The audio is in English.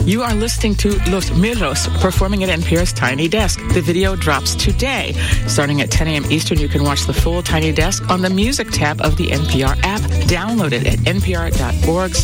You are listening to Los Mirros performing at NPR's Tiny Desk. The video drops today. Starting at 10 a.m. Eastern, you can watch the full Tiny Desk on the Music tab of the NPR app. Download it at npr.org/.